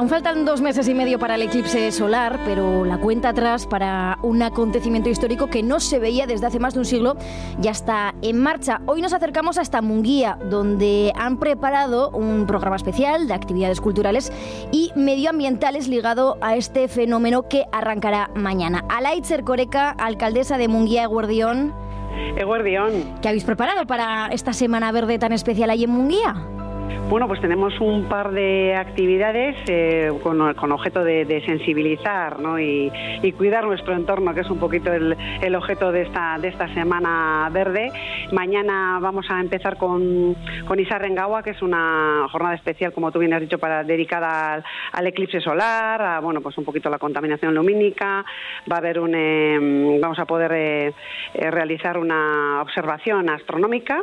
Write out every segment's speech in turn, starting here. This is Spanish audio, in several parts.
Aún faltan 2 meses y medio para el eclipse solar, pero la cuenta atrás para un acontecimiento histórico que no se veía desde hace más de un siglo ya está en marcha. Hoy nos acercamos hasta Munguía, donde han preparado un programa especial de actividades culturales y medioambientales ligado a este fenómeno que arrancará mañana. Alaitz Erkoreka, alcaldesa de Munguía, Eguerdión. Eguerdión. ¿Qué habéis preparado para esta Semana Verde tan especial ahí en Munguía? Bueno, pues tenemos un par de actividades con objeto de sensibilizar, ¿no? y cuidar nuestro entorno, que es un poquito el objeto de esta Semana Verde. Mañana vamos a empezar con Izarrengaua, que es una jornada especial, como tú bien has dicho, dedicada al eclipse solar, pues un poquito la contaminación lumínica. Va a haber vamos a poder realizar una observación astronómica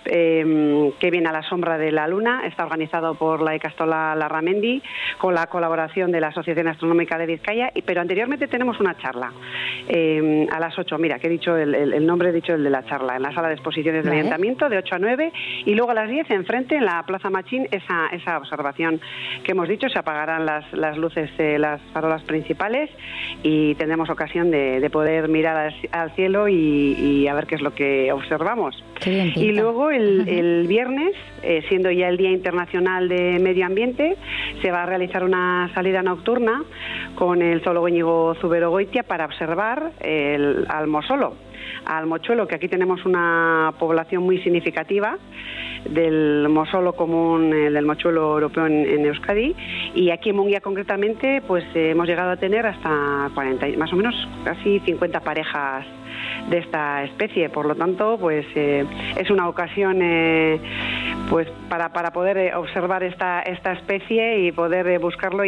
que viene a la sombra de la Luna. Está organizado por la Ikastola Larramendi con la colaboración de la Asociación Astronómica de Vizcaya, pero anteriormente tenemos una charla a las 8, mira, que he dicho el nombre, he dicho el de la charla, en la sala de exposiciones del Ayuntamiento de 8 a 9, y luego a las 10 enfrente en la Plaza Machín esa observación que hemos dicho. Se apagarán las luces, las farolas principales, y tendremos ocasión de poder mirar al cielo y a ver qué es lo que observamos. Y luego el viernes, siendo ya el Día Internacional de Medio Ambiente, se va a realizar una salida nocturna con el zoólogo Íñigo Zuberogoitia para observar al mochuelo, que aquí tenemos una población muy significativa del mosolo común, del mochuelo europeo en Euskadi, y aquí en Munguía concretamente pues hemos llegado a tener hasta 40, más o menos casi 50 parejas de esta especie. Por lo tanto, pues es una ocasión pues para poder observar esta especie y poder buscarlo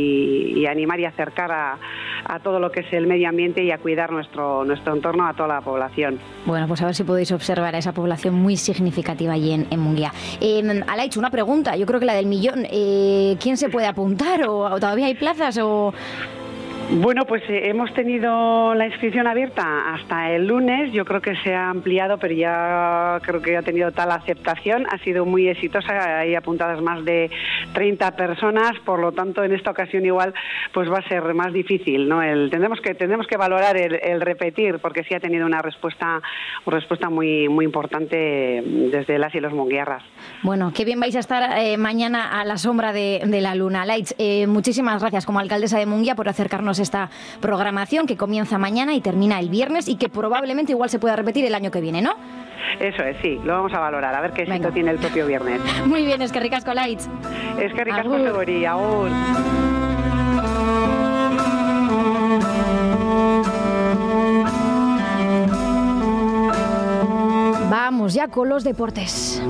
y animar y acercar a todo lo que es el medio ambiente y a cuidar nuestro entorno, a toda la población. Bueno, pues a ver si podéis observar a esa población muy significativa allí en Munguía. Alaitz, una pregunta, yo creo que la del millón. ¿Quién se puede apuntar o todavía hay plazas o...? Bueno, pues hemos tenido la inscripción abierta hasta el lunes. Yo creo que se ha ampliado, pero ya creo que ha tenido tal aceptación. Ha sido muy exitosa, hay apuntadas más de 30 personas, por lo tanto en esta ocasión igual pues va a ser más difícil, ¿no? Tendremos que valorar el repetir, porque sí ha tenido una respuesta muy muy importante desde las y los munguiarras. Bueno, qué bien vais a estar mañana a la sombra de la luna. Alaitz, muchísimas gracias como alcaldesa de Munguía por acercarnos esta programación que comienza mañana y termina el viernes y que probablemente igual se pueda repetir el año que viene, ¿no? Eso es, sí, lo vamos a valorar, a ver qué éxito tiene el propio viernes. Muy bien, eskerrik asko, Alaitz. Eskerrik asko, Segori, agur. Vamos ya con los deportes.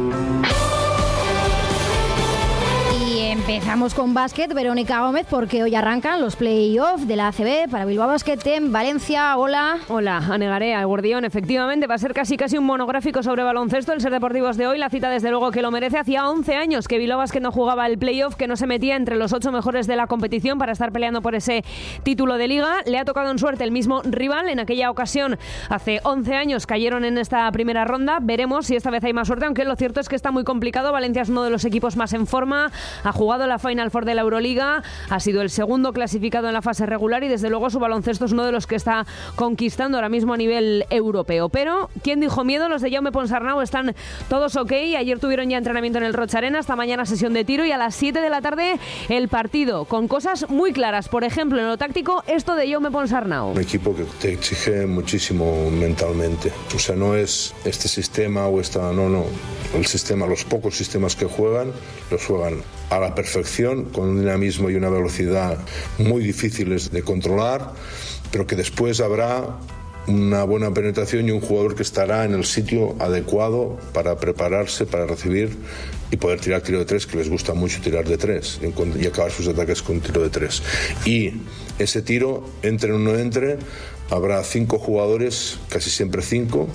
Empezamos con básquet, Verónica Gómez, porque hoy arrancan los play-off de la ACB para Bilbao Basket en Valencia. Hola. Hola, Anegarea, Eguerdión. Efectivamente, va a ser casi un monográfico sobre baloncesto el Ser Deportivos de hoy. La cita, desde luego, que lo merece. Hacía 11 años que Bilbao Basket no jugaba el play-off, que no se metía entre los 8 mejores de la competición para estar peleando por ese título de liga. Le ha tocado en suerte el mismo rival. En aquella ocasión, hace 11 años, cayeron en esta primera ronda. Veremos si esta vez hay más suerte, aunque lo cierto es que está muy complicado. Valencia es uno de los equipos más en forma. Ha jugado la Final Four de la Euroliga, ha sido el segundo clasificado en la fase regular y desde luego su baloncesto es uno de los que está conquistando ahora mismo a nivel europeo. Pero, ¿quién dijo miedo? Los de Jaume Ponsarnau están todos ok. Ayer tuvieron ya entrenamiento en el Rocha Arena, esta mañana sesión de tiro y a las 7 de la tarde el partido, con cosas muy claras. Por ejemplo, en lo táctico, esto de Jaume Ponsarnau. Un equipo que te exige muchísimo mentalmente. O sea, no es este sistema o esta... No. El sistema, los pocos sistemas que juegan, los juegan a la perfección, con un dinamismo y una velocidad muy difíciles de controlar, pero que después habrá una buena penetración y un jugador que estará en el sitio adecuado para prepararse, para recibir y poder tirar tiro de tres, que les gusta mucho tirar de tres y acabar sus ataques con tiro de tres. Y ese tiro, entre o no entre, habrá 5 jugadores, casi siempre 5,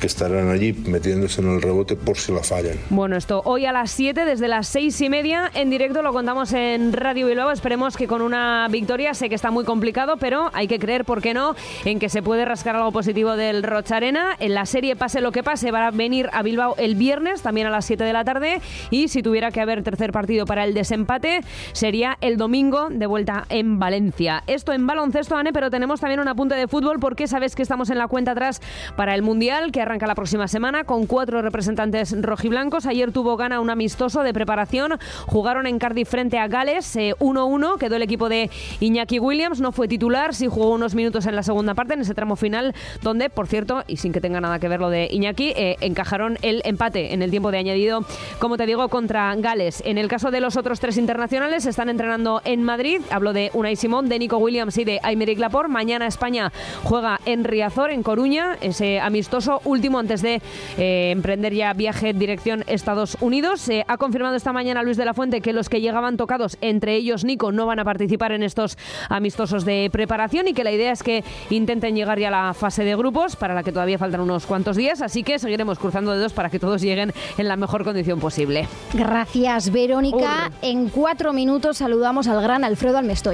que estarán allí metiéndose en el rebote por si la fallan. Bueno, esto hoy a las 7, desde las 6:30, en directo lo contamos en Radio Bilbao. Esperemos que con una victoria, sé que está muy complicado, pero hay que creer, ¿por qué no?, en que se puede rascar algo positivo del Rocharena. En la serie, pase lo que pase, va a venir a Bilbao el viernes, también a las 7 de la tarde, y si tuviera que haber tercer partido para el desempate, sería el domingo de vuelta en Valencia. Esto en baloncesto, Ane, pero tenemos también un apunte de fútbol, porque sabes que estamos en la cuenta atrás para el Mundial, que arranca la próxima semana con 4 representantes rojiblancos. Ayer tuvo gana un amistoso de preparación, jugaron en Cardiff frente a Gales, 1-1, quedó el equipo de Iñaki Williams, no fue titular, sí jugó unos minutos en la segunda parte, en ese tramo final, donde, por cierto, y sin que tenga nada que ver lo de Iñaki, encajaron el empate en el tiempo de añadido, como te digo, contra Gales. En el caso de los otros 3 internacionales, están entrenando en Madrid, hablo de Unai Simón, de Nico Williams y de Aymeric Laporte. Mañana España juega en Riazor, en Coruña, ese amistoso último antes de emprender ya viaje dirección Estados Unidos. Ha confirmado esta mañana Luis de la Fuente que los que llegaban tocados, entre ellos Nico, no van a participar en estos amistosos de preparación, y que la idea es que intenten llegar ya a la fase de grupos, para la que todavía faltan unos cuantos días, así que seguiremos cruzando dedos para que todos lleguen en la mejor condición posible. Gracias, Verónica. En 4 minutos saludamos al gran Alfredo Almestoy.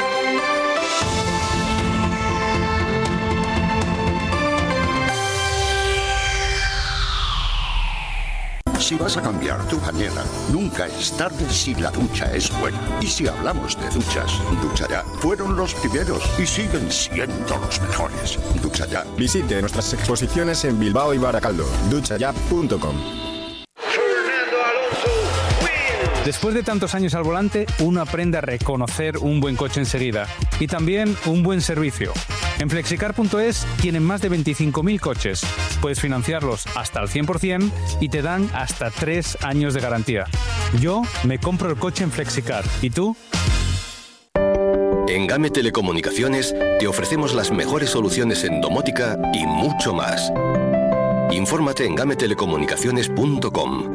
Si vas a cambiar tu bañera, nunca es tarde si la ducha es buena. Y si hablamos de duchas, Ducha Ya fueron los primeros y siguen siendo los mejores. Ducha Ya. Visite nuestras exposiciones en Bilbao y Baracaldo. duchaya.com. Después de tantos años al volante, uno aprende a reconocer un buen coche enseguida y también un buen servicio. En Flexicar.es tienen más de 25.000 coches. Puedes financiarlos hasta el 100% y te dan hasta 3 años de garantía. Yo me compro el coche en Flexicar. ¿Y tú? En Game Telecomunicaciones te ofrecemos las mejores soluciones en domótica y mucho más. Infórmate en gametelecomunicaciones.com.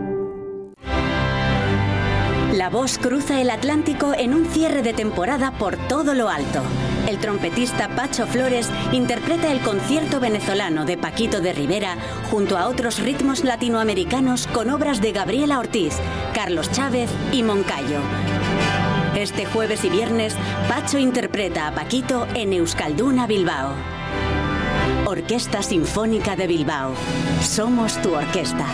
La voz cruza el Atlántico en un cierre de temporada por todo lo alto. El trompetista Pacho Flores interpreta el concierto venezolano de Paquito de Rivera junto a otros ritmos latinoamericanos con obras de Gabriela Ortiz, Carlos Chávez y Moncayo. Este jueves y viernes, Pacho interpreta a Paquito en Euskalduna Bilbao. Orquesta Sinfónica de Bilbao. Somos tu orquesta.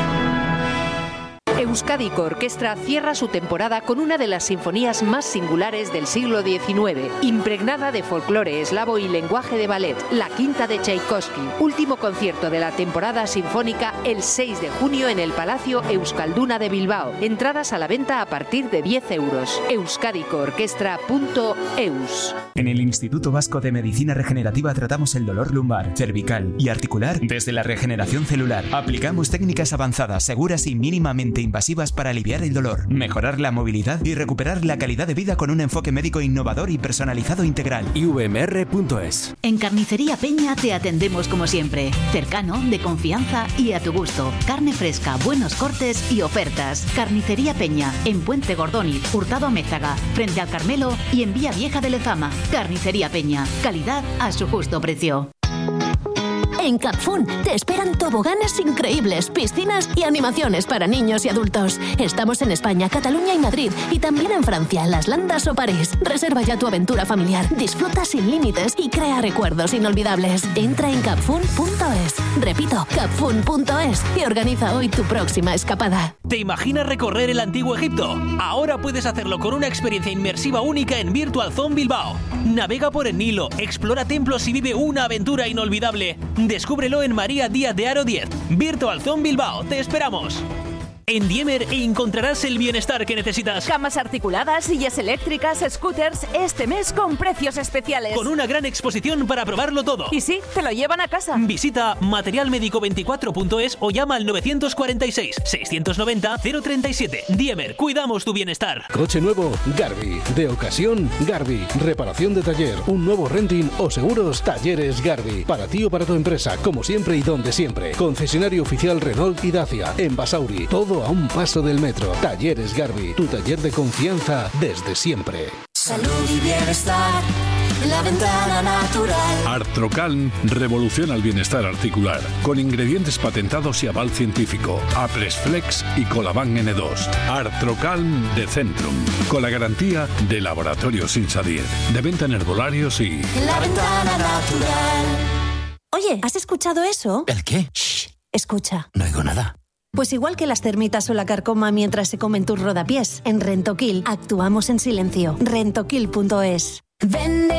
Euskadiko Orkestra cierra su temporada con una de las sinfonías más singulares del siglo XIX, impregnada de folclore eslavo y lenguaje de ballet, la Quinta de Tchaikovsky. Último concierto de la temporada sinfónica el 6 de junio en el Palacio Euskalduna de Bilbao. Entradas a la venta a partir de 10 euros. euskadikoorkestra.eus. En el Instituto Vasco de Medicina Regenerativa tratamos el dolor lumbar, cervical y articular desde la regeneración celular. Aplicamos técnicas avanzadas, seguras y mínimamente invasivas para aliviar el dolor, mejorar la movilidad y recuperar la calidad de vida con un enfoque médico innovador y personalizado integral. IVMR.es. En Carnicería Peña te atendemos como siempre, cercano, de confianza y a tu gusto. Carne fresca, buenos cortes y ofertas. Carnicería Peña, en Puente Gordóniz, Hurtado Amézaga, frente al Carmelo y en Vía Vieja de Lezama. Carnicería Peña, calidad a su justo precio. En Capfun te esperan toboganes increíbles, piscinas y animaciones para niños y adultos. Estamos en España, Cataluña y Madrid, y también en Francia, Las Landas o París. Reserva ya tu aventura familiar, disfruta sin límites y crea recuerdos inolvidables. Entra en capfun.es. Repito, capfun.es y organiza hoy tu próxima escapada. ¿Te imaginas recorrer el antiguo Egipto? Ahora puedes hacerlo con una experiencia inmersiva única en Virtual Zone Bilbao. Navega por el Nilo, explora templos y vive una aventura inolvidable. Descúbrelo en María Díaz de Haro 10. Virtual Zone Bilbao, te esperamos. En Diemer encontrarás el bienestar que necesitas. Camas articuladas, sillas eléctricas, scooters, este mes con precios especiales. Con una gran exposición para probarlo todo. Y sí, te lo llevan a casa. Visita materialmedico24.es o llama al 946-690-037. Diemer, cuidamos tu bienestar. Coche nuevo, Garbi. De ocasión, Garbi. Reparación de taller, un nuevo renting o seguros, Talleres Garbi. Para ti o para tu empresa, como siempre y donde siempre. Concesionario oficial Renault y Dacia. En Basauri, todo a un paso del metro. Talleres Garbi, tu taller de confianza desde siempre. Salud y bienestar La Ventana Natural. Artrocalm revoluciona el bienestar articular con ingredientes patentados y aval científico. Apresflex y Colaban N2. Artrocalm de Centrum, con la garantía de Laboratorios Insadier, de venta en herbolarios y... La Ventana Natural. Oye, ¿has escuchado eso? ¿El qué? Shh. Escucha. No oigo nada. Pues igual que las termitas o la carcoma mientras se comen tus rodapiés, en Rentoquil actuamos en silencio. Rentoquil.es.